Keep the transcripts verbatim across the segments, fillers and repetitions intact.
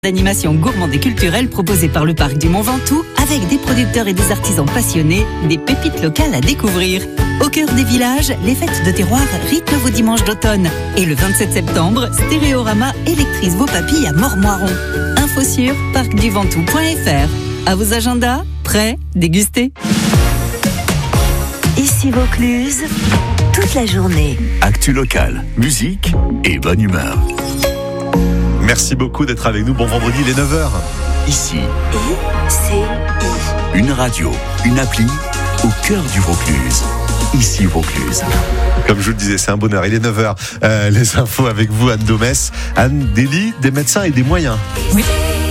D'animation gourmande et culturelle proposée par le parc du Mont Ventoux avec des producteurs et des artisans passionnés, des pépites locales à découvrir. Au cœur des villages, les fêtes de terroir rythment vos dimanches d'automne. Et le vingt-sept septembre, Stéréorama électrise vos papilles à Mormoiron. Info sur parc du ventoux point f r. À vos agendas, prêts, dégustez. Ici Vaucluse, toute la journée. Actu locale, musique et bonne humeur. Merci beaucoup d'être avec nous. Bon vendredi, il est neuf heures. Ici, I C I. une radio, une appli au cœur du Vaucluse. Ici Vaucluse. Comme je vous le disais, c'est un bonheur. Il est neuf heures. Euh, les infos avec vous, Anne Domès. Anne, des lits, des médecins et des moyens. Oui.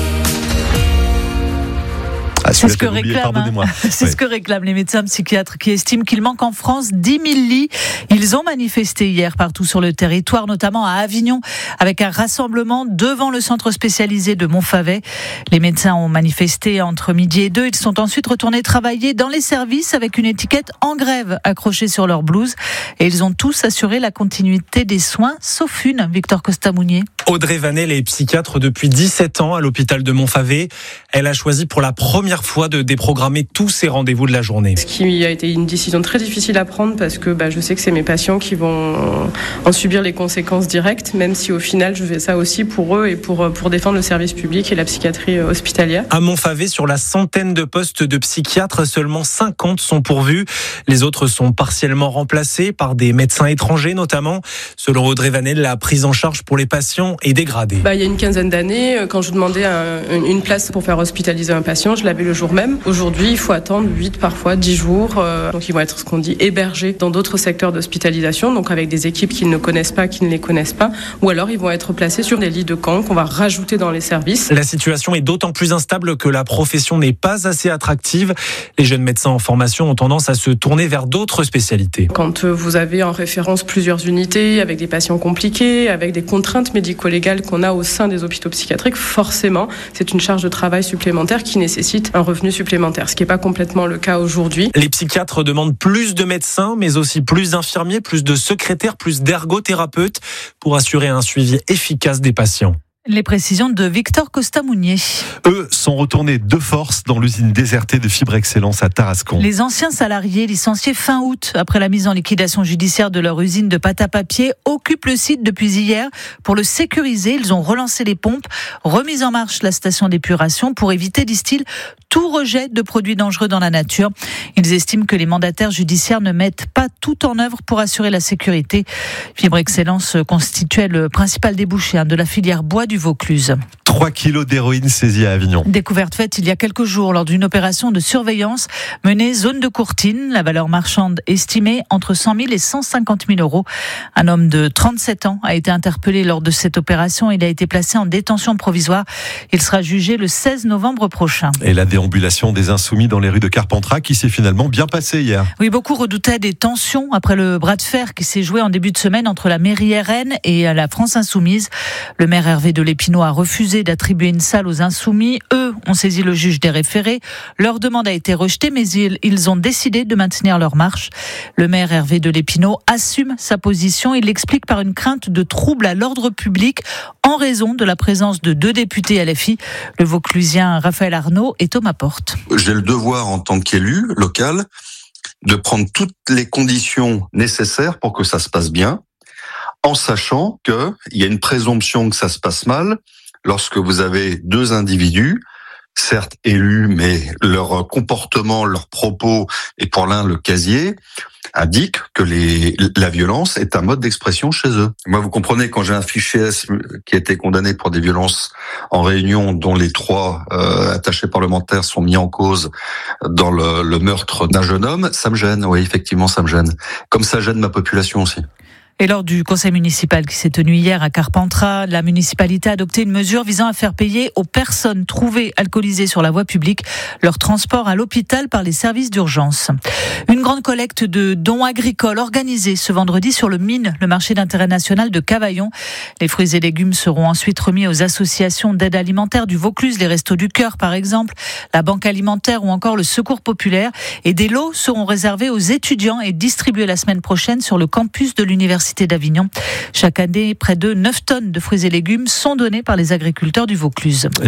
Ah, c'est ce que réclament, pardonnez-moi. c'est ouais. ce que réclament les médecins psychiatres qui estiment qu'il manque en France dix mille lits. Ils ont manifesté hier partout sur le territoire, notamment à Avignon, avec un rassemblement devant le centre spécialisé de Montfavet. Les médecins ont manifesté entre midi et deux. Ils sont ensuite retournés travailler dans les services avec une étiquette en grève accrochée sur leur blouse. Et ils ont tous assuré la continuité des soins, sauf une, Victor Costa-Mounier. Audrey Vanel est psychiatre depuis dix-sept ans à l'hôpital de Montfavet. Elle a choisi pour la première fois de déprogrammer tous ses rendez-vous de la journée. Ce qui a été une décision très difficile à prendre parce que bah, je sais que c'est mes patients qui vont en subir les conséquences directes, même si au final je fais ça aussi pour eux et pour, pour défendre le service public et la psychiatrie hospitalière. À Montfavet, sur la centaine de postes de psychiatres, seulement cinquante sont pourvus. Les autres sont partiellement remplacés par des médecins étrangers notamment. Selon Audrey Vanel, la prise en charge pour les patients est dégradée. Bah, il y a une quinzaine d'années, quand je demandais un, une place pour faire hospitaliser un patient, je l'avais le jour même. Aujourd'hui, il faut attendre huit, parfois dix jours. Euh, donc ils vont être ce qu'on dit hébergés dans d'autres secteurs d'hospitalisation, donc avec des équipes qu'ils ne connaissent pas, qui ne les connaissent pas, ou alors ils vont être placés sur des lits de camp qu'on va rajouter dans les services. La situation est d'autant plus instable que la profession n'est pas assez attractive. Les jeunes médecins en formation ont tendance à se tourner vers d'autres spécialités. Quand vous avez en référence plusieurs unités, avec des patients compliqués, avec des contraintes médico-légales qu'on a au sein des hôpitaux psychiatriques, forcément, c'est une charge de travail supplémentaire qui nécessite un revenu supplémentaire, ce qui n'est pas complètement le cas aujourd'hui. Les psychiatres demandent plus de médecins, mais aussi plus d'infirmiers, plus de secrétaires, plus d'ergothérapeutes pour assurer un suivi efficace des patients. Les précisions de Victor Costa-Mounier. Eux sont retournés de force dans l'usine désertée de Fibre Excellence à Tarascon. Les anciens salariés licenciés fin août, après la mise en liquidation judiciaire de leur usine de pâte à papier, occupent le site depuis hier. Pour le sécuriser, ils ont relancé les pompes, remis en marche la station d'épuration pour éviter, disent-ils, tout rejet de produits dangereux dans la nature. Ils estiment que les mandataires judiciaires ne mettent pas tout en œuvre pour assurer la sécurité. Fibre Excellence constituait le principal débouché de la filière bois du Vaucluse. trois kilos d'héroïne saisie à Avignon. Découverte faite il y a quelques jours lors d'une opération de surveillance menée zone de Courtine. La valeur marchande estimée entre cent mille et cent cinquante mille euros. Un homme de trente-sept ans a été interpellé lors de cette opération. Il a été placé en détention provisoire. Il sera jugé le seize novembre prochain. Et la déambulation des Insoumis dans les rues de Carpentras qui s'est finalement bien passée hier. Oui, beaucoup redoutaient des tensions après le bras de fer qui s'est joué en début de semaine entre la mairie R N et la France Insoumise. Le maire Hervé de Lépinaud a refusé d'attribuer une salle aux Insoumis. Eux ont saisi le juge des référés. Leur demande a été rejetée, mais ils, ils ont décidé de maintenir leur marche. Le maire Hervé de Lépinaud assume sa position. Il l'explique par une crainte de trouble à l'ordre public en raison de la présence de deux députés L F I, le Vauclusien Raphaël Arnaud et Thomas Porte. J'ai le devoir en tant qu'élu local de prendre toutes les conditions nécessaires pour que ça se passe bien, en sachant qu'il y a une présomption que ça se passe mal lorsque vous avez deux individus, certes élus, mais leur comportement, leurs propos, et pour l'un le casier, indique que les, la violence est un mode d'expression chez eux. Moi, vous comprenez, quand j'ai un fichier S qui a été condamné pour des violences en réunion, dont les trois euh, attachés parlementaires sont mis en cause dans le, le meurtre d'un jeune homme, ça me gêne, oui, effectivement, ça me gêne. Comme ça gêne ma population aussi. Et lors du conseil municipal qui s'est tenu hier à Carpentras, la municipalité a adopté une mesure visant à faire payer aux personnes trouvées alcoolisées sur la voie publique leur transport à l'hôpital par les services d'urgence. Une grande collecte de dons agricoles organisée ce vendredi sur le Mine, le marché d'intérêt national de Cavaillon. Les fruits et légumes seront ensuite remis aux associations d'aide alimentaire du Vaucluse, les Restos du Cœur par exemple, la Banque alimentaire ou encore le Secours populaire. Et des lots seront réservés aux étudiants et distribués la semaine prochaine sur le campus de l'université l'Université d'Avignon. Chaque année, près de neuf tonnes de fruits et légumes sont donnés par les agriculteurs du Vaucluse.